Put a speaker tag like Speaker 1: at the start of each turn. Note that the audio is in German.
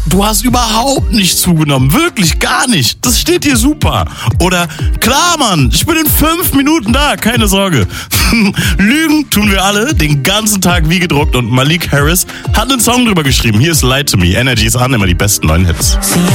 Speaker 1: du hast überhaupt nicht zugenommen. Wirklich gar nicht. Das steht dir super. Oder, klar, Mann, ich bin in 5 Minuten da, keine Sorge. Lügen tun wir alle, den ganzen Tag wie gedruckt. Und Malik Harris hat einen Song drüber geschrieben. Hier ist Lie to Me. Energy ist an, immer die besten neuen Hits.